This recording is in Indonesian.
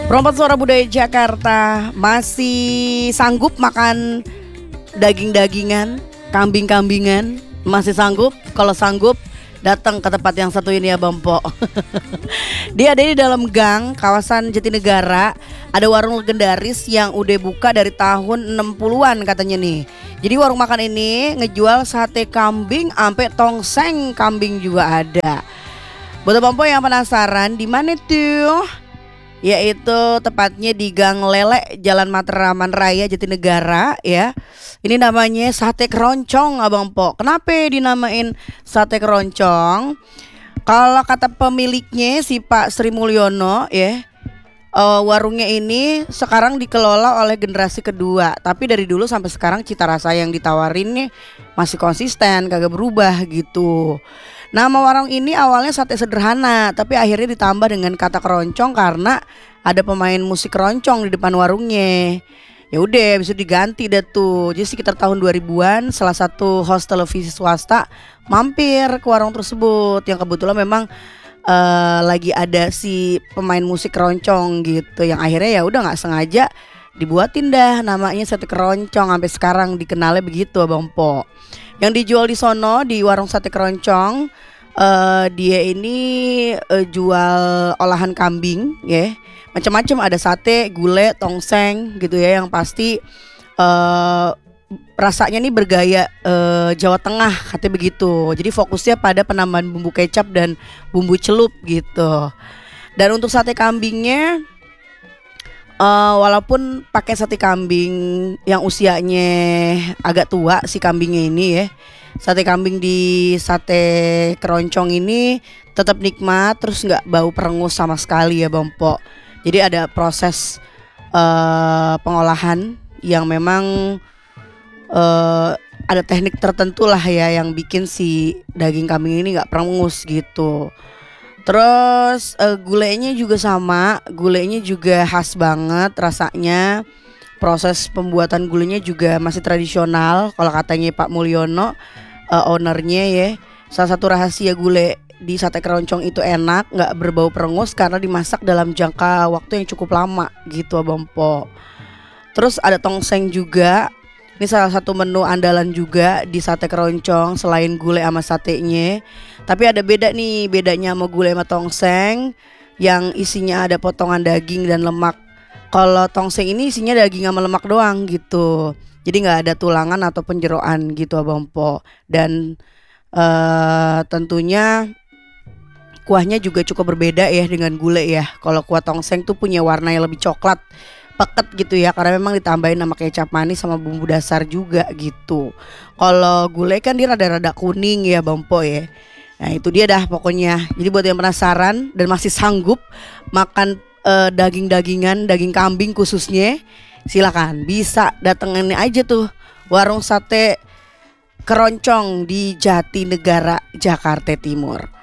Perompak Suara Budaya Jakarta masih sanggup makan daging-dagingan, kambing-kambingan? Masih sanggup? Kalau sanggup, datang ke tempat yang satu ini ya Bang Po. Dia ada di dalam gang kawasan Jatinegara. Ada warung legendaris yang udah buka dari tahun 60-an katanya nih. Jadi warung makan ini ngejual sate kambing sampai tongseng kambing juga ada. Buat Bang Po yang penasaran di mana tuh? Yaitu tepatnya di Gang Lele, Jalan Matraman Raya, Jatinegara ya. Ini namanya sate keroncong Abang Po. Kenapa dinamain sate keroncong? Kalau kata pemiliknya si Pak Sri Mulyono ya, warungnya ini sekarang dikelola oleh generasi kedua. Tapi dari dulu sampai sekarang cita rasa yang ditawarin nih masih konsisten, kagak berubah gitu. Nama warung ini awalnya sate sederhana, tapi akhirnya ditambah dengan kata keroncong karena ada pemain musik keroncong di depan warungnya. Ya udah bisa diganti deh tuh. Jadi sekitar tahun 2000-an salah satu host televisi swasta mampir ke warung tersebut yang kebetulan memang lagi ada si pemain musik keroncong gitu, yang akhirnya ya udah nggak sengaja dibuatin dah namanya sate keroncong, sampai sekarang dikenalnya begitu Abang Po. Yang dijual di sono di warung sate keroncong, dia ini jual olahan kambing ya, macam-macam, ada sate, gulai, tongseng gitu ya, yang pasti rasanya nih bergaya Jawa Tengah katanya begitu. Jadi fokusnya pada penambahan bumbu kecap dan bumbu celup gitu. Dan untuk sate kambingnya, walaupun pakai sate kambing yang usianya agak tua si kambingnya ini ya, sate kambing di sate keroncong ini tetap nikmat, terus nggak bau perengus sama sekali ya Bang Po. Jadi ada proses pengolahan yang memang ada teknik tertentu lah ya yang bikin si daging kambing ini nggak perengus gitu. Terus gulainya juga sama, gulainya juga khas banget rasanya. Proses pembuatan gulainya juga masih tradisional. Kalau katanya Pak Mulyono, ownernya ya, salah satu rahasia gulai di sate keroncong itu enak, nggak berbau perengus karena dimasak dalam jangka waktu yang cukup lama gitu Abang Po. Terus ada tongseng juga. Ini salah satu menu andalan juga di sate keroncong selain gulai sama satenya. Tapi ada beda nih, bedanya sama gulai sama tongseng yang isinya ada potongan daging dan lemak. Kalau tongseng ini isinya daging sama lemak doang gitu. Jadi nggak ada tulangan ataupun jeroan gitu Abang Po. Dan tentunya kuahnya juga cukup berbeda ya dengan gulai ya. Kalau kuah tongseng tuh punya warna yang lebih coklat, peket gitu ya, karena memang ditambahin sama kecap manis sama bumbu dasar juga gitu. Kalau gulai kan dia rada-rada kuning ya Bang Po ya. Nah itu dia dah pokoknya. Jadi buat yang penasaran dan masih sanggup makan daging-dagingan, daging kambing khususnya, silakan bisa datengin aja tuh warung sate keroncong di Jatinegara, Jakarta Timur.